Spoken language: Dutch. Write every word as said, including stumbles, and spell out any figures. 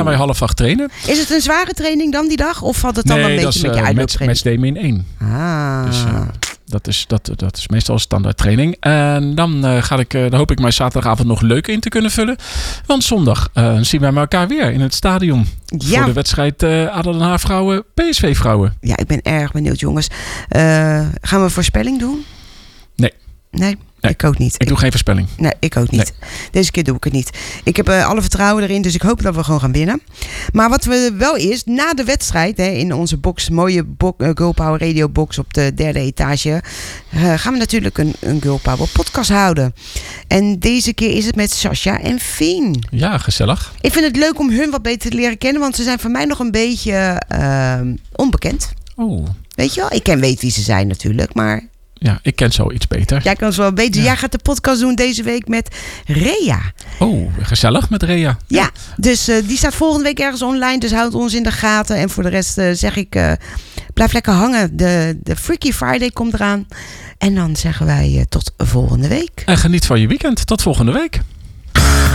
gaan wij half acht trainen. Is het een zware training dan die dag? Of valt het dan nee, een beetje dat met je is, uh, uitlooptraining? match day min één. Ah. Dus uh, dat, is, dat, dat is meestal standaard training. En dan, uh, ga ik, uh, dan hoop ik mijn zaterdagavond nog leuk in te kunnen vullen. Want zondag uh, zien wij elkaar weer in het stadion. Ja. Voor de wedstrijd uh, A D O Den Haag vrouwen, P S V vrouwen. Ja, ik ben erg benieuwd, jongens. Uh, gaan we een voorspelling doen? Nee. Nee? Nee, ik ook niet. Ik doe geen voorspelling. Nee, ik ook niet. Nee. Deze keer doe ik het niet. Ik heb uh, alle vertrouwen erin, dus ik hoop dat we gewoon gaan winnen. Maar wat we wel is, na de wedstrijd, hè, in onze box, mooie bo- uh, Girl Power Radio box op de derde etage, uh, gaan we natuurlijk een, een Girl Power podcast houden. En deze keer is het met Sascha en Fien. Ja, gezellig. Ik vind het leuk om hun wat beter te leren kennen, want ze zijn voor mij nog een beetje uh, onbekend. Oh. Weet je wel? Ik ken weet wie ze zijn natuurlijk, maar... Ja, ik ken zo iets beter. Jij kan zo beter. Ja. Jij gaat de podcast doen deze week met Rea. Oh, gezellig met Rea. Ja, ja dus uh, die staat volgende week ergens online. Dus houd ons in de gaten. En voor de rest uh, zeg ik, uh, blijf lekker hangen. De, de Freaky Friday komt eraan. En dan zeggen wij uh, tot volgende week. En geniet van je weekend. Tot volgende week.